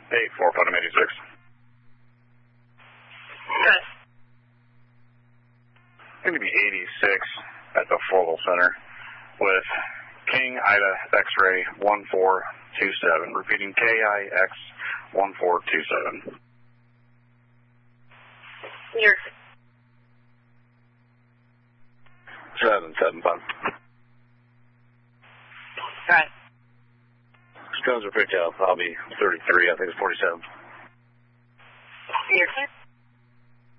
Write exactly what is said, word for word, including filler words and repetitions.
eight four, Putnam eighty-six. Good. Going to be eighty-six at the Fogle Center with King Ida X-ray one four two seven. Repeating K I X one four two seven. You're seven seven five. Right. Stones are picked up. I'll be thirty-three. I think it's forty-seven. You're clear.